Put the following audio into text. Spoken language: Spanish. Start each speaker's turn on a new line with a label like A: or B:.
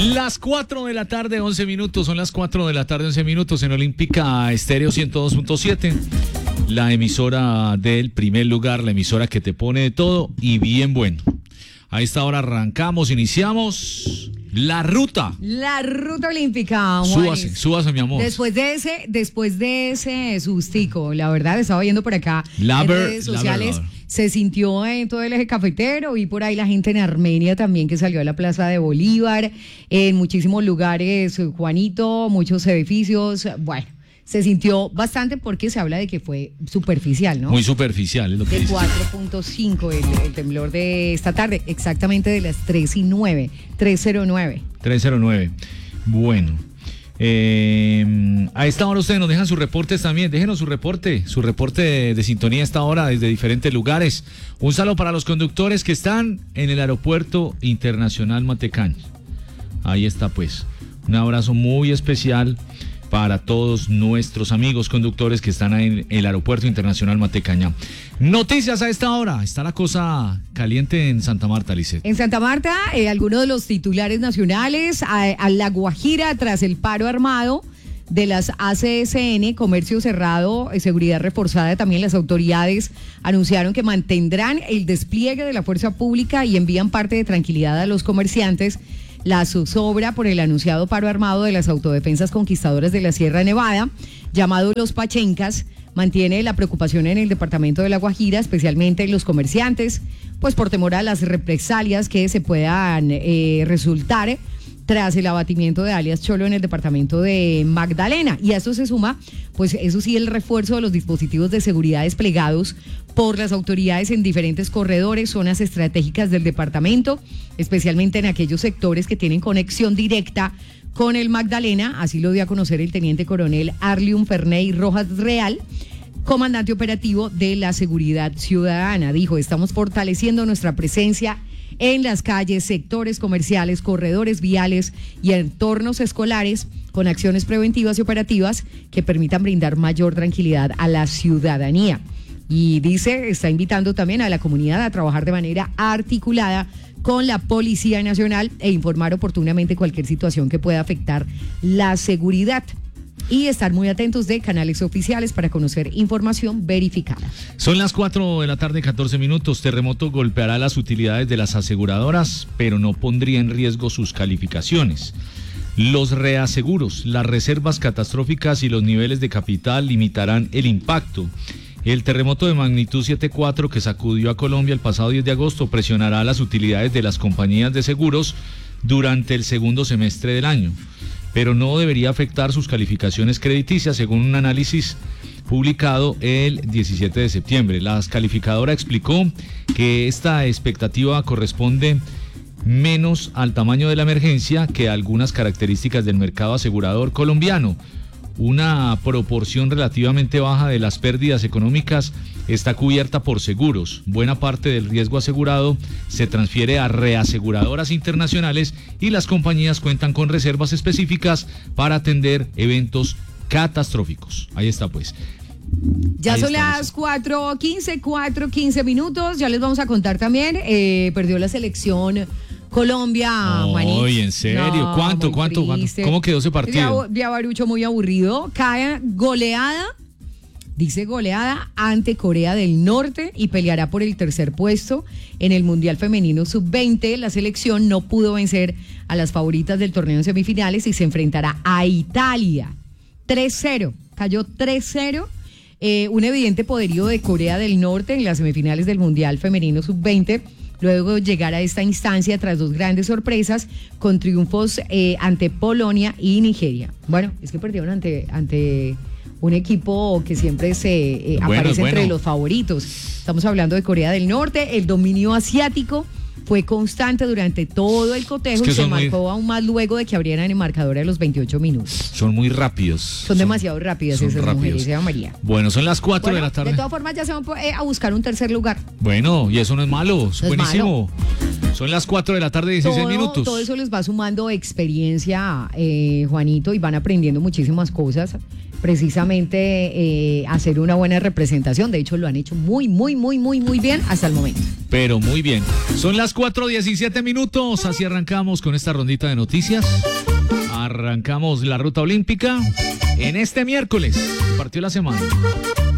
A: Las 4 de la tarde, 11 minutos. Son las 4 de la tarde, 11 minutos en Olímpica Estéreo 102.7. La emisora del primer lugar, la emisora que te pone de todo y bien bueno. A esta hora arrancamos, iniciamos la ruta.
B: La ruta olímpica,
A: Juanes. Súbase, mi amor.
B: Después de ese sustico, la verdad, estaba viendo por acá en redes sociales, se sintió en todo el eje cafetero, vi por ahí la gente en Armenia también que salió a la Plaza de Bolívar, en muchísimos lugares, Juanito, muchos edificios, bueno. Se sintió bastante porque se habla de que fue superficial, ¿no?
A: Muy superficial, es lo que
B: de
A: dice.
B: 4.5 el temblor de esta tarde, exactamente de las 3:09, 3:09.
A: 3:09. Bueno, a esta hora ustedes nos dejan sus reportes también. Déjenos su reporte de sintonía a esta hora desde diferentes lugares. Un saludo para los conductores que están en el Aeropuerto Internacional Matecaña. Ahí está, pues. Un abrazo muy especial para todos nuestros amigos conductores que están en el Aeropuerto Internacional Matecaña. Noticias a esta hora. Está la cosa caliente en Santa Marta, Lisset.
B: En Santa Marta, algunos de los titulares nacionales a La Guajira tras el paro armado de las ACSN, comercio cerrado, seguridad reforzada. También las autoridades anunciaron que mantendrán el despliegue de la fuerza pública y envían parte de tranquilidad a los comerciantes. La zozobra por el anunciado paro armado de las autodefensas conquistadoras de la Sierra Nevada, llamado Los Pachencas, mantiene la preocupación en el departamento de La Guajira, especialmente en los comerciantes, pues por temor a las represalias que se puedan resultar tras el abatimiento de alias Cholo en el departamento de Magdalena. Y a esto se suma, pues eso sí, el refuerzo de los dispositivos de seguridad desplegados por las autoridades en diferentes corredores, zonas estratégicas del departamento, especialmente en aquellos sectores que tienen conexión directa con el Magdalena. Así lo dio a conocer el teniente coronel Arlium Ferney Rojas Real, comandante operativo de la Seguridad Ciudadana. Dijo: estamos fortaleciendo nuestra presencia en las calles, sectores comerciales, corredores viales y entornos escolares, con acciones preventivas y operativas que permitan brindar mayor tranquilidad a la ciudadanía. Y dice, está invitando también a la comunidad a trabajar de manera articulada con la Policía Nacional e informar oportunamente cualquier situación que pueda afectar la seguridad. Y estar muy atentos de canales oficiales para conocer información verificada.
A: Son las 4 de la tarde, 14 minutos. Terremoto golpeará las utilidades de las aseguradoras, pero no pondría en riesgo sus calificaciones. Los reaseguros, las reservas catastróficas y los niveles de capital limitarán el impacto. El terremoto de magnitud 7.4 que sacudió a Colombia el pasado 10 de agosto presionará las utilidades de las compañías de seguros durante el segundo semestre del año, pero no debería afectar sus calificaciones crediticias, según un análisis publicado el 17 de septiembre. La calificadora explicó que esta expectativa corresponde menos al tamaño de la emergencia que a algunas características del mercado asegurador colombiano. Una proporción relativamente baja de las pérdidas económicas está cubierta por seguros. Buena parte del riesgo asegurado se transfiere a reaseguradoras internacionales y las compañías cuentan con reservas específicas para atender eventos catastróficos. Ahí está, pues.
B: Ya son las 4:15 minutos. Ya les vamos a contar también. Perdió la selección Colombia, Juanito.
A: Oye, ¿en serio? No, ¿Cuánto? ¿Cómo quedó ese partido?
B: Vía Barucho muy aburrido. Cae goleada ante Corea del Norte y peleará por el tercer puesto en el Mundial Femenino Sub-20. La selección no pudo vencer a las favoritas del torneo en semifinales y se enfrentará a Italia. 3-0. Cayó 3-0. Un evidente poderío de Corea del Norte en las semifinales del Mundial Femenino Sub-20. Luego llegar a esta instancia tras dos grandes sorpresas con triunfos ante Polonia y Nigeria. Bueno, es que perdieron ante un equipo que siempre aparece entre los favoritos. Estamos hablando de Corea del Norte. El dominio asiático fue constante durante todo el cotejo y se marcó aún más luego de que abrieran el marcador a los 28 minutos.
A: Son muy rápidos.
B: Son demasiado rápidas esas mujeres, María.
A: Bueno, son las 4 de la tarde.
B: De todas formas ya se van a buscar un tercer lugar.
A: Bueno, y eso no es malo, es buenísimo. Malo. Son las 4 de la tarde, 16 minutos.
B: Todo eso les va sumando experiencia, Juanito, y van aprendiendo muchísimas cosas. precisamente hacer una buena representación. De hecho, lo han hecho muy bien hasta el momento.
A: Pero muy bien. Son las 4:17 minutos. Así arrancamos con esta rondita de noticias. Arrancamos la ruta olímpica en este miércoles. Partió la semana.